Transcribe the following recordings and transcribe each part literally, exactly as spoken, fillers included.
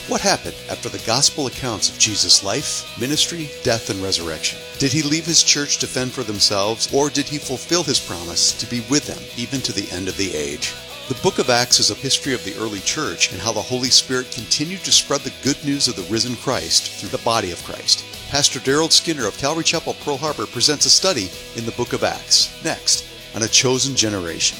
What happened after the gospel accounts of Jesus' life, ministry, death, and resurrection? Did he leave his church to fend for themselves, or did he fulfill his promise to be with them even to the end of the age? The book of Acts is a history of the early church and how the Holy Spirit continued to spread the good news of the risen Christ through the body of Christ. Pastor Daryl Skinner of Calvary Chapel, Pearl Harbor presents a study in the book of Acts, next on A Chosen Generation.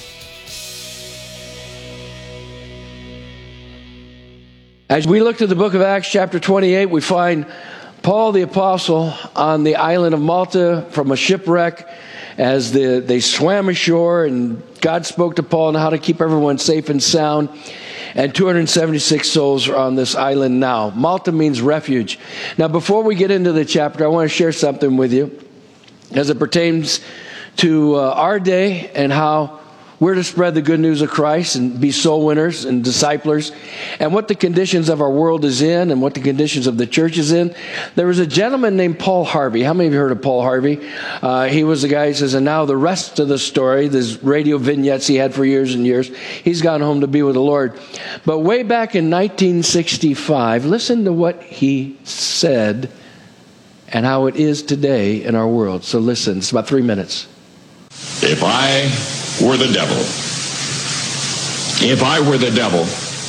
As we look to the book of Acts chapter twenty-eight, we find Paul the Apostle on the island of Malta from a shipwreck as the, they swam ashore, and God spoke to Paul on how to keep everyone safe and sound. And two hundred seventy-six souls are on this island now. Malta means refuge. Now, before we get into the chapter, I want to share something with you as it pertains to uh, our day and how we're to spread the good news of Christ and be soul winners and disciplers, and what the conditions of our world is in and what the conditions of the church is in. There was a gentleman named Paul Harvey. How many of you heard of Paul Harvey? Uh, he was the guy who says, and now the rest of the story, these radio vignettes he had for years and years, he's gone home to be with the Lord. But way back in nineteen sixty-five, listen to what he said and how it is today in our world. So listen, it's about three minutes. If I were the devil, if I were the devil,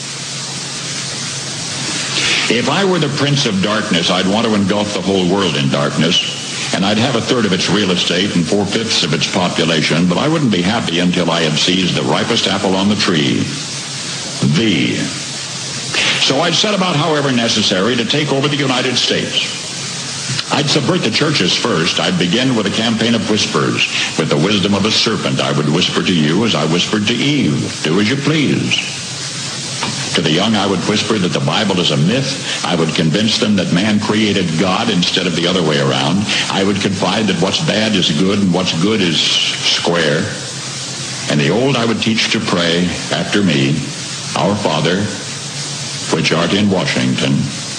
if I were the prince of darkness, I'd want to engulf the whole world in darkness, and I'd have a third of its real estate and four-fifths of its population, but I wouldn't be happy until I had seized the ripest apple on the tree, thee. So I'd set about, however necessary, to take over the United States. I'd subvert the churches first. I'd begin with a campaign of whispers. With the wisdom of a serpent, I would whisper to you as I whispered to Eve, do as you please. To the young, I would whisper that the Bible is a myth. I would convince them that man created God instead of the other way around. I would confide that what's bad is good and what's good is square. And the old, I would teach to pray after me, Our Father, which art in Washington.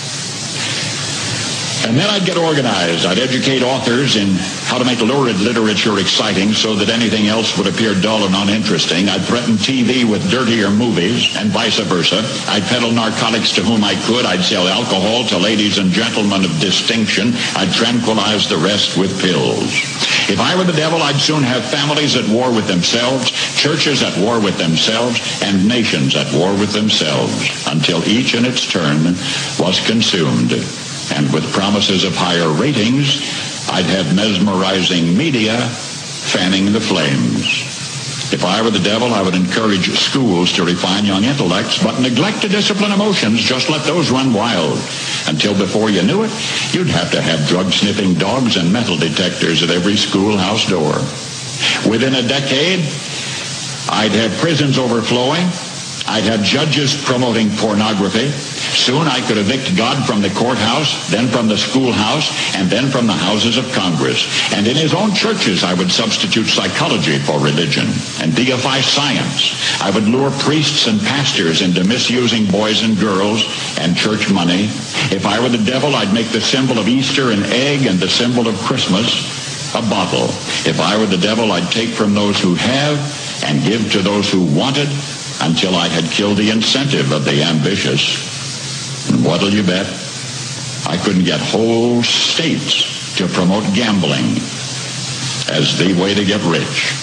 And then I'd get organized. I'd educate authors in how to make lurid literature exciting so that anything else would appear dull and uninteresting. I'd threaten T V with dirtier movies and vice versa. I'd peddle narcotics to whom I could. I'd sell alcohol to ladies and gentlemen of distinction. I'd tranquilize the rest with pills. If I were the devil, I'd soon have families at war with themselves, churches at war with themselves, and nations at war with themselves, until each in its turn was consumed. And with promises of higher ratings, I'd have mesmerizing media fanning the flames. If I were the devil, I would encourage schools to refine young intellects, but neglect to discipline emotions. Just let those run wild. Until before you knew it, you'd have to have drug-sniffing dogs and metal detectors at every schoolhouse door. Within a decade, I'd have prisons overflowing. I'd have judges promoting pornography. Soon I could evict God from the courthouse, then from the schoolhouse, and then from the houses of Congress. And in his own churches, I would substitute psychology for religion and deify science. I would lure priests and pastors into misusing boys and girls and church money. If I were the devil, I'd make the symbol of Easter an egg and the symbol of Christmas a bottle. If I were the devil, I'd take from those who have and give to those who wanted, until I had killed the incentive of the ambitious. And what'll you bet? I couldn't get whole states to promote gambling as the way to get rich.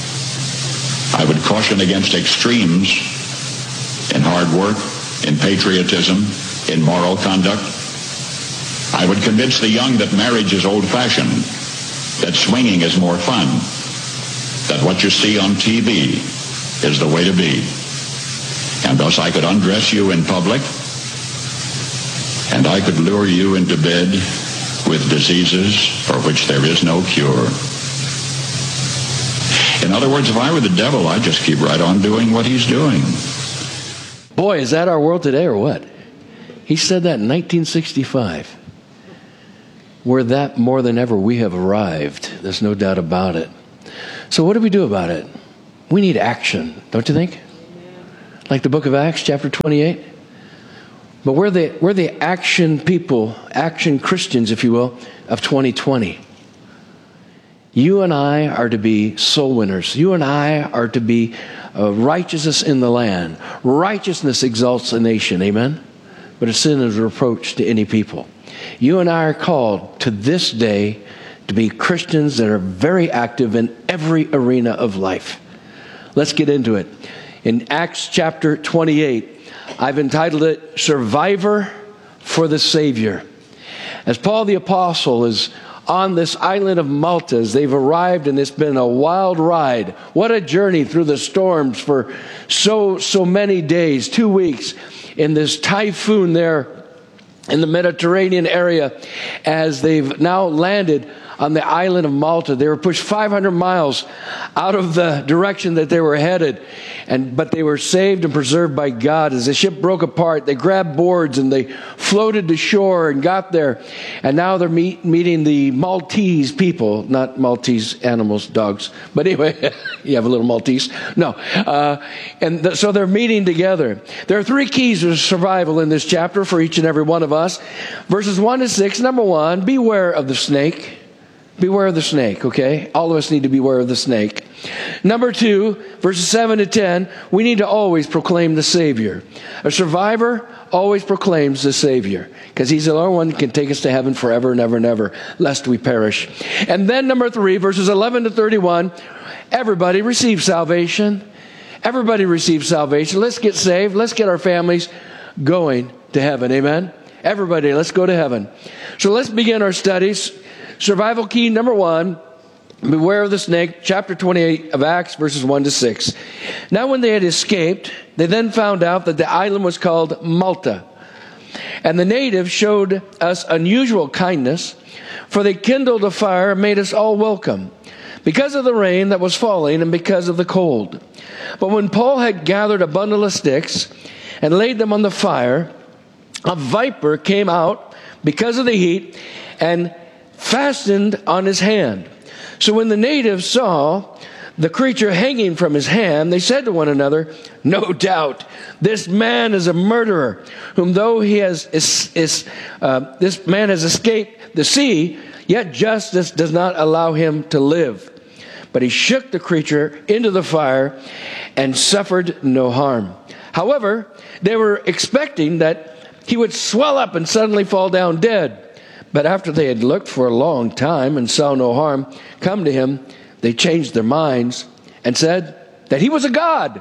I would caution against extremes in hard work, in patriotism, in moral conduct. I would convince the young that marriage is old-fashioned, that swinging is more fun, that what you see on T V is the way to be. And thus I could undress you in public, and I could lure you into bed with diseases for which there is no cure. In other words, if I were the devil, I'd just keep right on doing what he's doing. Boy, is that our world today or what? He said that in nineteen sixty-five. We're that more than ever we have arrived. There's no doubt about it. So what do we do about it? We need action, don't you think? Like the book of Acts, chapter twenty-eight. But we're the, we're the action people, action Christians, if you will, of twenty twenty. You and I are to be soul winners. You and I are to be uh, righteousness in the land. Righteousness exalts a nation, amen? but a sin is a reproach to any people. You and I are called to this day to be Christians that are very active in every arena of life. Let's get into it. In Acts chapter twenty-eight, I've entitled it, Survivor for the Savior. As Paul the Apostle is on this island of Malta, as they've arrived, and it's been a wild ride. What a journey through the storms for so, so many days, two weeks, in this typhoon there in the Mediterranean area, as they've now landed on the island of Malta. They were pushed five hundred miles out of the direction that they were headed, and but they were saved and preserved by God. As the ship broke apart, they grabbed boards and they floated to shore and got there. And now they're meet, meeting the Maltese people, not Maltese animals, dogs. But anyway, you have a little Maltese. No. Uh, and th- so they're meeting together. There are three keys to survival in this chapter for each and every one of us. Verses one to six. Number one, beware of the snake. Beware of the snake, okay? All of us need to beware of the snake. Number two, verses seven to ten, we need to always proclaim the Savior. A survivor always proclaims the Savior, because he's the only one that can take us to heaven forever and ever and ever, lest we perish. And then number three, verses eleven to thirty-one, everybody receives salvation. Everybody receives salvation. Let's get saved. Let's get our families going to heaven. Amen? Everybody, let's go to heaven. So let's begin our studies. Survival key number one, beware of the snake, chapter twenty-eight of Acts, verses one to six. Now when they had escaped, they then found out that the island was called Malta. And the natives showed us unusual kindness, for they kindled a fire and made us all welcome, because of the rain that was falling and because of the cold. But when Paul had gathered a bundle of sticks and laid them on the fire, a viper came out because of the heat and fastened on his hand. So when the natives saw the creature hanging from his hand, they said to one another, "No doubt this man is a murderer, whom though he has is, is, uh, this man has escaped the sea, yet justice does not allow him to live." But he shook the creature into the fire and suffered no harm. However, they were expecting that he would swell up and suddenly fall down dead. But after they had looked for a long time and saw no harm come to him, they changed their minds and said that he was a god.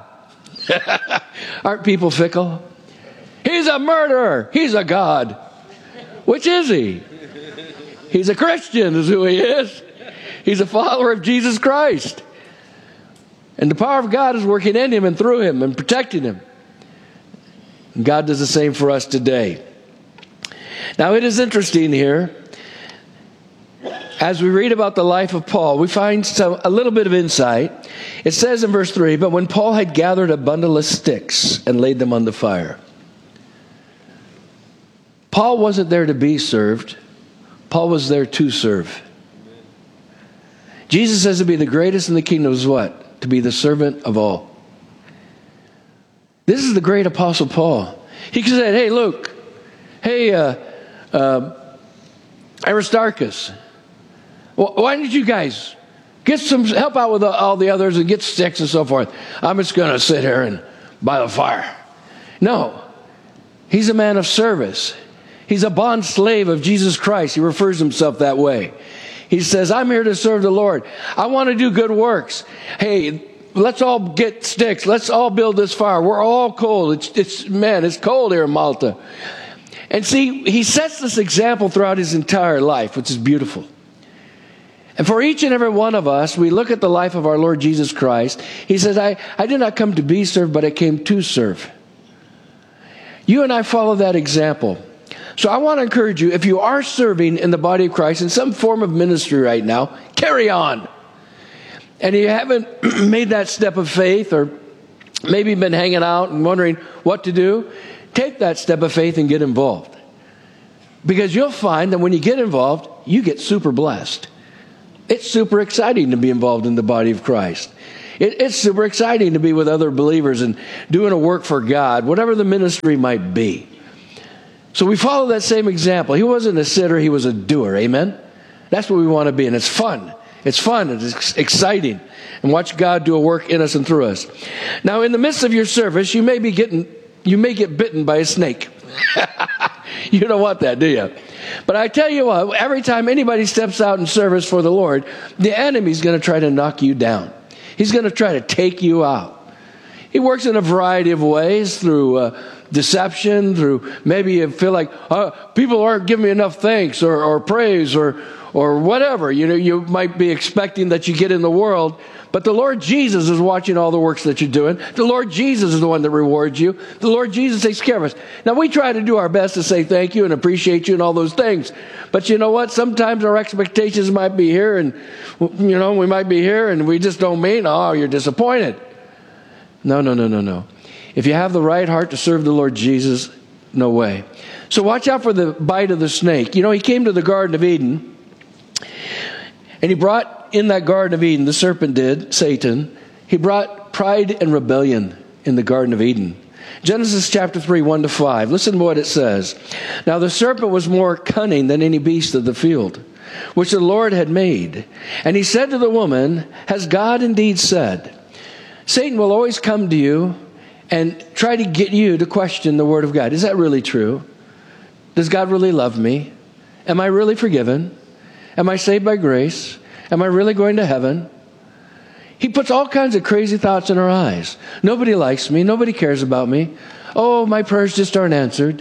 Aren't people fickle? He's a murderer. He's a god. Which is he? He's a Christian is who he is. He's a follower of Jesus Christ. And the power of God is working in him and through him and protecting him. And God does the same for us today. Now it is interesting here, as we read about the life of Paul, we find some, a little bit of insight. It says in verse three, "But when Paul had gathered a bundle of sticks and laid them on the fire." Paul wasn't there to be served. Paul was there to serve. Jesus says to be the greatest in the kingdom is what? To be the servant of all. This is the great apostle Paul. He said, "Hey, Luke, hey, uh, uh, Aristarchus, why did you guys get some help out with all the others and get sticks and so forth? I'm just going to sit here and by the fire." No, he's a man of service. He's a bond slave of Jesus Christ. He refers himself that way. He says, "I'm here to serve the Lord. I want to do good works. Hey, let's all get sticks. Let's all build this fire. We're all cold. It's, it's man, it's cold here in Malta." And see, he sets this example throughout his entire life, which is beautiful. And for each and every one of us, we look at the life of our Lord Jesus Christ. He says, I, I did not come to be served, but I came to serve. You and I follow that example. So I want to encourage you, if you are serving in the body of Christ in some form of ministry right now, carry on. And you haven't made that step of faith, or maybe been hanging out and wondering what to do, take that step of faith and get involved. Because you'll find that when you get involved, you get super blessed. It's super exciting to be involved in the body of Christ. It, it's super exciting to be with other believers and doing a work for God, whatever the ministry might be. So we follow that same example. He wasn't a sitter, he was a doer. Amen? That's what we want to be, and it's fun. It's fun. It's exciting. And watch God do a work in us and through us. Now, in the midst of your service, you may be getting, you may get bitten by a snake. You don't want that, do you? But I tell you what, every time anybody steps out in service for the Lord, the enemy's going to try to knock you down. He's going to try to take you out. He works in a variety of ways, through uh, deception, through maybe you feel like uh, people aren't giving me enough thanks or, or praise or or whatever. You know, you might be expecting that you get in the world, but the Lord Jesus is watching all the works that you're doing. The Lord Jesus is the one that rewards you. The Lord Jesus takes care of us. Now, we try to do our best to say thank you and appreciate you and all those things. But you know what? Sometimes our expectations might be here, and, you know, we might be here and we just don't mean, oh, you're disappointed. No, no, no, no, no. If you have the right heart to serve the Lord Jesus, no way. So watch out for the bite of the snake. You know, he came to the Garden of Eden, and he brought in that Garden of Eden, the serpent did, Satan, he brought pride and rebellion in the Garden of Eden. Genesis chapter three, one to five. Listen to what it says. Now the serpent was more cunning than any beast of the field, which the Lord had made. And he said to the woman, has God indeed said? Satan will always come to you and try to get you to question the Word of God. Is that really true? Does God really love me? Am I really forgiven? Am I saved by grace? Am I really going to heaven? He puts all kinds of crazy thoughts in our eyes. Nobody likes me. Nobody cares about me. Oh, my prayers just aren't answered.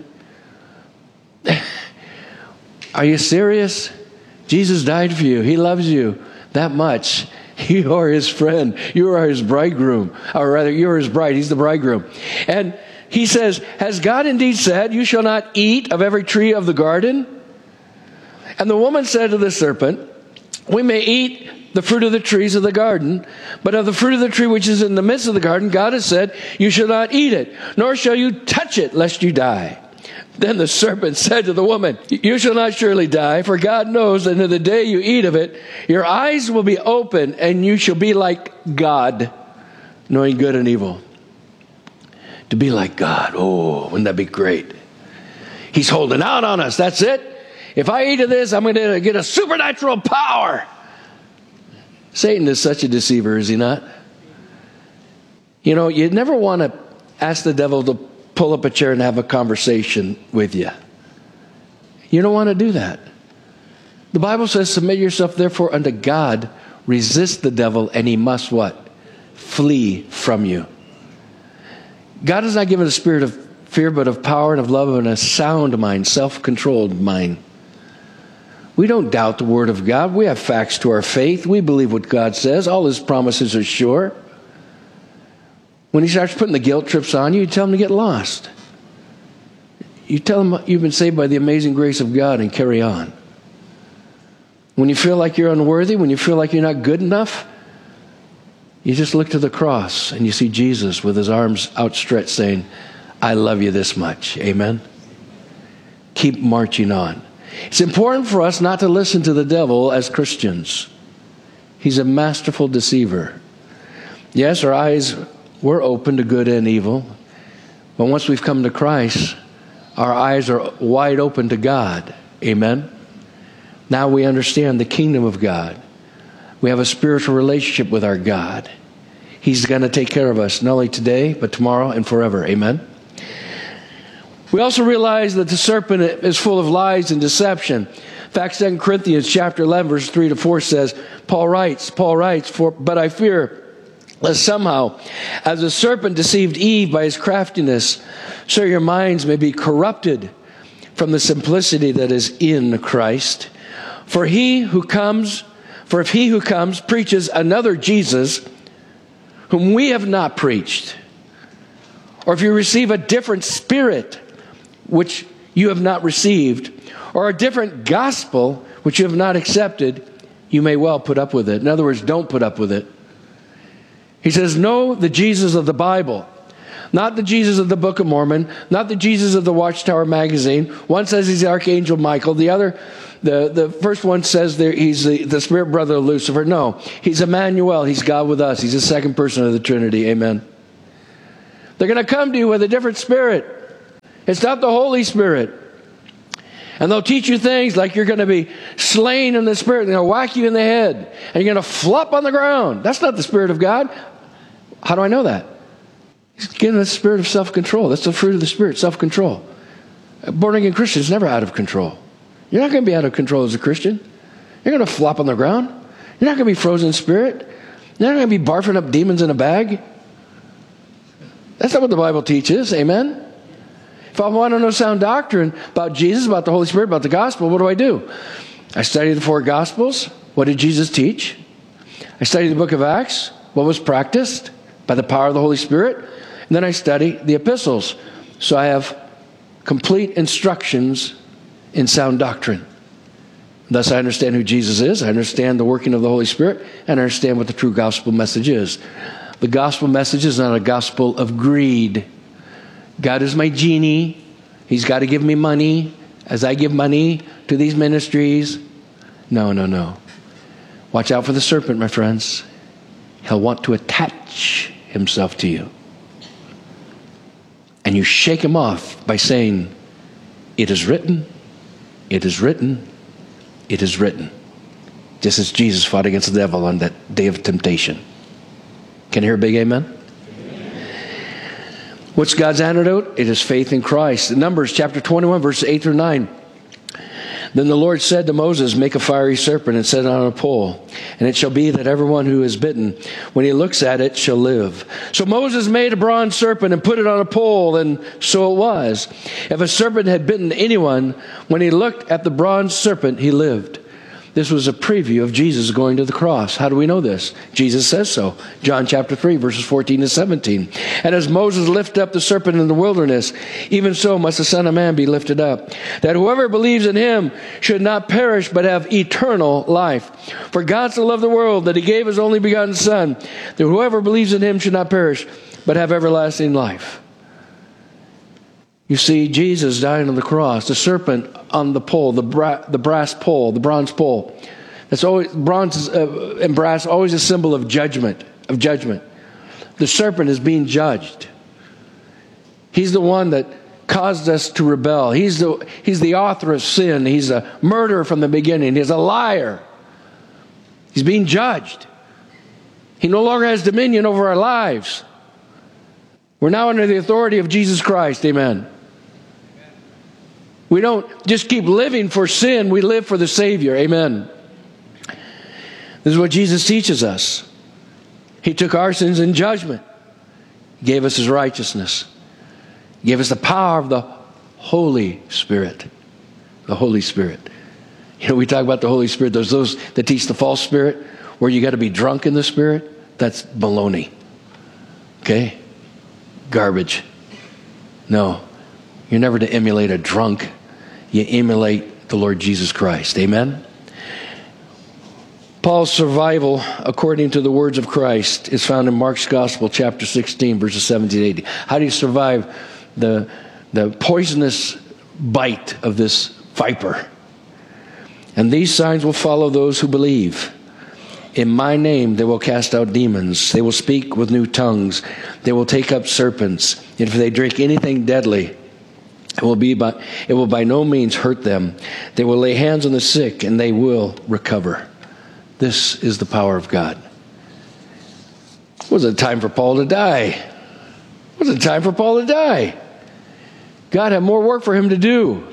Are you serious? Jesus died for you. He loves you that much. You are his friend. You are his bridegroom. Or rather, you are his bride. He's the bridegroom. And he says, has God indeed said, you shall not eat of every tree of the garden? And the woman said to the serpent, we may eat the fruit of the trees of the garden, but of the fruit of the tree which is in the midst of the garden, God has said, you shall not eat it, nor shall you touch it, lest you die. Then the serpent said to the woman, you shall not surely die, for God knows that in the day you eat of it, your eyes will be open, and you shall be like God, knowing good and evil. To be like God, oh, wouldn't that be great? He's holding out on us, that's it. If I eat of this, I'm going to get a supernatural power. Satan is such a deceiver, is he not? You know, you never want to ask the devil to pull up a chair and have a conversation with you. You don't want to do that. The Bible says, submit yourself therefore unto God, resist the devil, and he must what? Flee from you. God has not given a spirit of fear, but of power and of love and a sound mind, self-controlled mind. We don't doubt the Word of God. We have facts to our faith. We believe what God says. All his promises are sure. When he starts putting the guilt trips on you, you tell him to get lost. You tell him you've been saved by the amazing grace of God and carry on. When you feel like you're unworthy, when you feel like you're not good enough, you just look to the cross and you see Jesus with his arms outstretched saying, I love you this much. Amen? Keep marching on. It's important for us not to listen to the devil as Christians. He's a masterful deceiver. Yes, our eyes were open to good and evil, but once we've come to Christ, our eyes are wide open to God. Amen? Now we understand the kingdom of God. We have a spiritual relationship with our God. He's going to take care of us, not only today, but tomorrow and forever. Amen? We also realize that the serpent is full of lies and deception. In fact, Second Corinthians chapter eleven, verse three to four says, Paul writes, Paul writes, For but I fear lest somehow, as the serpent deceived Eve by his craftiness, so your minds may be corrupted from the simplicity that is in Christ. For he who comes, for if he who comes preaches another Jesus, whom we have not preached, or if you receive a different spirit, which you have not received, or a different gospel, which you have not accepted, you may well put up with it. In other words, don't put up with it. He says, know the Jesus of the Bible, not the Jesus of the Book of Mormon, not the Jesus of the Watchtower magazine. One says he's the Archangel Michael. The other, the, the first one says there he's the, the spirit brother of Lucifer. No, he's Emmanuel. He's God with us. He's the second person of the Trinity. Amen. They're going to come to you with a different spirit. It's not the Holy Spirit. And they'll teach you things like you're going to be slain in the Spirit. They're going to whack you in the head. And you're going to flop on the ground. That's not the Spirit of God. How do I know that? He's given us the spirit of self-control. That's the fruit of the Spirit, self-control. A born-again Christian is never out of control. You're not going to be out of control as a Christian. You're going to flop on the ground. You're not going to be frozen in spirit. You're not going to be barfing up demons in a bag. That's not what the Bible teaches. Amen? If I want to know sound doctrine about Jesus, about the Holy Spirit, about the gospel, what do I do? I study the four gospels. What did Jesus teach? I study the book of Acts. What was practiced by the power of the Holy Spirit? And then I study the epistles. So I have complete instructions in sound doctrine. Thus I understand who Jesus is. I understand the working of the Holy Spirit. And I understand what the true gospel message is. The gospel message is not a gospel of greed. God is my genie. He's got to give me money as I give money to these ministries. No, no, no. Watch out for the serpent, my friends. He'll want to attach himself to you. And you shake him off by saying, it is written, it is written, it is written. Just as Jesus fought against the devil on that day of temptation. Can you hear a big amen? What's God's antidote? It is faith in Christ. In Numbers chapter twenty-one, verses eight through nine. Then the Lord said to Moses, make a fiery serpent and set it on a pole. And it shall be that everyone who is bitten, when he looks at it, shall live. So Moses made a bronze serpent and put it on a pole, and so it was. If a serpent had bitten anyone, when he looked at the bronze serpent, he lived. This was a preview of Jesus going to the cross. How do we know this? Jesus says so. John chapter three, verses fourteen to seventeen. And as Moses lifted up the serpent in the wilderness, even so must the Son of Man be lifted up, that whoever believes in him should not perish, but have eternal life. For God so loved the world that he gave his only begotten Son, that whoever believes in him should not perish, but have everlasting life. You see, Jesus dying on the cross, the serpent on the pole, the bra- the brass pole, the bronze pole. That's always bronze uh, and brass, always a symbol of judgment, of judgment. The serpent is being judged. He's the one that caused us to rebel. He's the he's the author of sin. He's a murderer from the beginning. He's a liar. He's being judged. He no longer has dominion over our lives. We're now under the authority of Jesus Christ. Amen. We don't just keep living for sin. We live for the Savior. Amen. This is what Jesus teaches us. He took our sins in judgment. He gave us his righteousness. He gave us the power of the Holy Spirit. The Holy Spirit. You know, we talk about the Holy Spirit. There's those that teach the false spirit, where you got to be drunk in the Spirit. That's baloney. Okay? Garbage. No. You're never to emulate a drunk. You emulate the Lord Jesus Christ. Amen? Paul's survival, according to the words of Christ, is found in Mark's Gospel, chapter sixteen, verses seventeen to eighteen. How do you survive the, the poisonous bite of this viper? And these signs will follow those who believe. In my name they will cast out demons. They will speak with new tongues. They will take up serpents. And if they drink anything deadly, it will be by, it will by no means hurt them. They will lay hands on the sick and they will recover. This is the power of God. It wasn't time for Paul to die. It wasn't time for Paul to die. God had more work for him to do.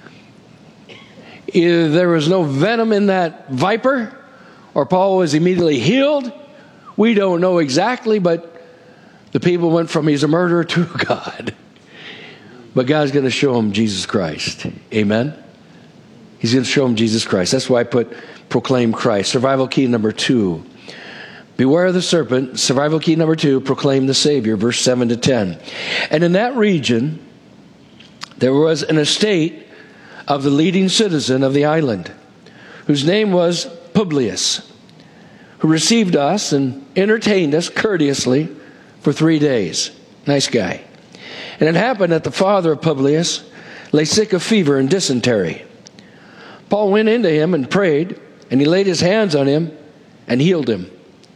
Either there was no venom in that viper, or Paul was immediately healed. We don't know exactly, but the people went from he's a murderer to God. But God's going to show him Jesus Christ. Amen? He's going to show him Jesus Christ. That's why I put proclaim Christ. Survival key number two. Beware of the serpent. Survival key number two, proclaim the Savior. Verse seven to ten. And in that region, there was an estate of the leading citizen of the island, whose name was Publius, who received us and entertained us courteously for three days. Nice guy. And it happened that the father of Publius lay sick of fever and dysentery. Paul went into him and prayed, and he laid his hands on him and healed him.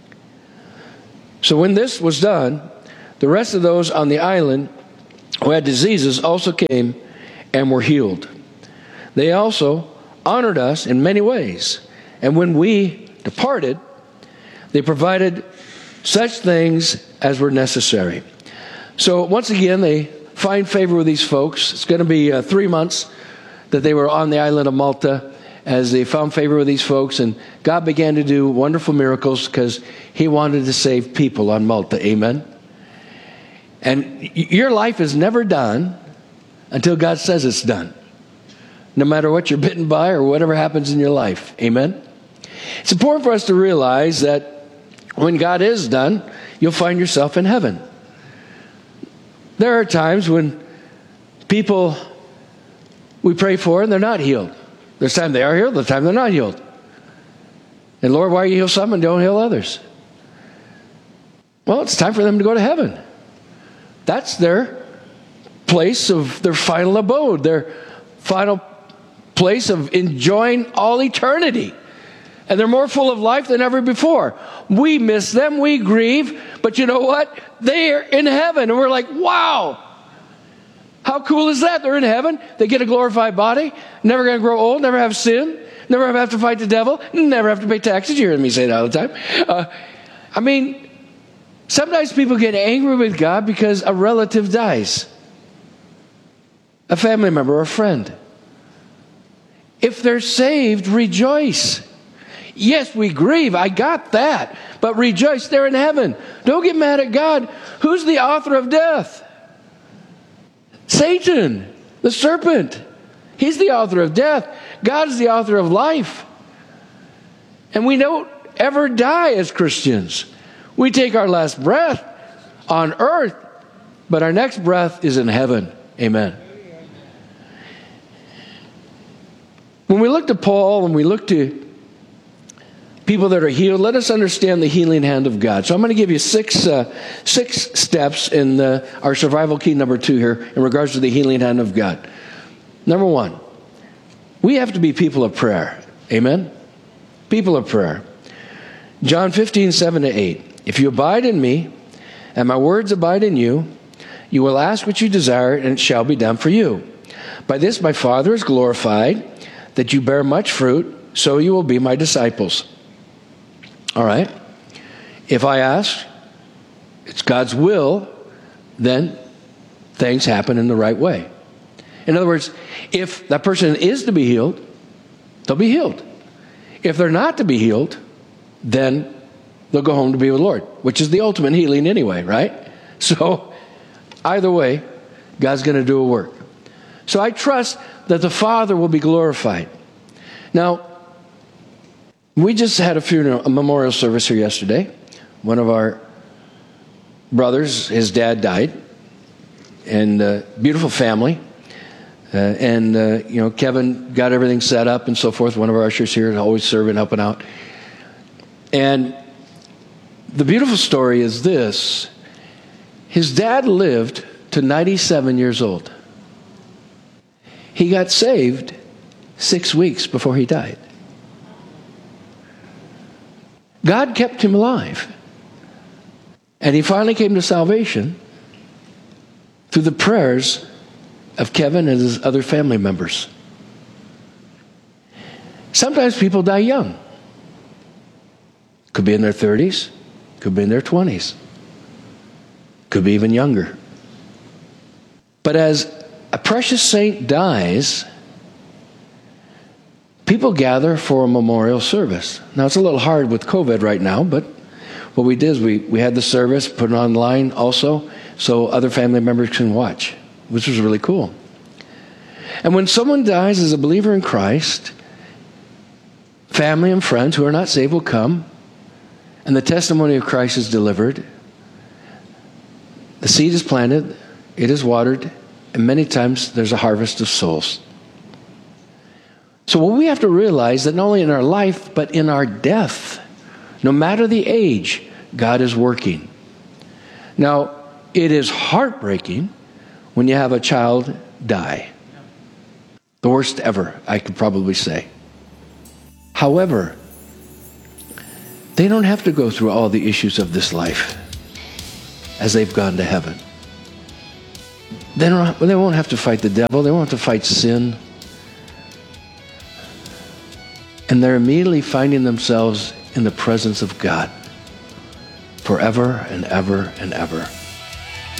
So when this was done, the rest of those on the island who had diseases also came and were healed. They also honored us in many ways. And when we departed, they provided such things as were necessary. So once again, they find favor with these folks. It's going to be uh, three months that they were on the island of Malta as they found favor with these folks. And God began to do wonderful miracles because he wanted to save people on Malta. Amen. And your life is never done until God says it's done. No matter what you're bitten by or whatever happens in your life. Amen. It's important for us to realize that when God is done, you'll find yourself in heaven. There are times when people we pray for and they're not healed. There's time they are healed, there's time they're not healed. And Lord, why you heal some and don't heal others? Well, it's time for them to go to heaven. That's their place of their final abode, their final place of enjoying all eternity. And they're more full of life than ever before. We miss them, we grieve, but you know what? They're in heaven, and we're like, wow! How cool is that? They're in heaven, they get a glorified body, never going to grow old, never have sin, never have to fight the devil, never have to pay taxes. You hear me say that all the time. Uh, I mean, sometimes people get angry with God because a relative dies. A family member or a friend. If they're saved, rejoice. Yes, we grieve. I got that. But rejoice, they're in heaven. Don't get mad at God. Who's the author of death? Satan, the serpent. He's the author of death. God is the author of life. And we don't ever die as Christians. We take our last breath on earth, but our next breath is in heaven. Amen. When we look to Paul and we look to people that are healed, let us understand the healing hand of God. So I'm going to give you six uh, six steps in the, our survival key number two here in regards to the healing hand of God. Number one, we have to be people of prayer. Amen? People of prayer. John fifteen, seven to eight. If you abide in me, and my words abide in you, you will ask what you desire, and it shall be done for you. By this my Father is glorified, that you bear much fruit, so you will be my disciples. All right. If I ask, it's God's will, then things happen in the right way. In other words, if that person is to be healed, they'll be healed. If they're not to be healed, then they'll go home to be with the Lord, which is the ultimate healing anyway, right? So either way, God's going to do a work. So I trust that the Father will be glorified. Now, we just had a funeral, a memorial service here yesterday. One of our brothers, his dad died, and uh, beautiful family. Uh, and, uh, you know, Kevin got everything set up and so forth. One of our ushers here is always serving, helping out. And the beautiful story is this. His dad lived to ninety-seven years old. He got saved six weeks before he died. God kept him alive. And he finally came to salvation through the prayers of Kevin and his other family members. Sometimes people die young. Could be in their thirties, could be in their twenties, could be even younger. But as a precious saint dies, people gather for a memorial service. Now, it's a little hard with COVID right now, but what we did is we, we had the service, put it online also, so other family members can watch, which was really cool. And when someone dies as a believer in Christ, family and friends who are not saved will come, and the testimony of Christ is delivered. The seed is planted, it is watered, and many times there's a harvest of souls. So what we have to realize that not only in our life, but in our death, no matter the age, God is working. Now, it is heartbreaking when you have a child die. The worst ever, I could probably say. However, they don't have to go through all the issues of this life as they've gone to heaven. They don't, they won't have to fight the devil. They won't have to fight sin. And they're immediately finding themselves in the presence of God forever and ever and ever.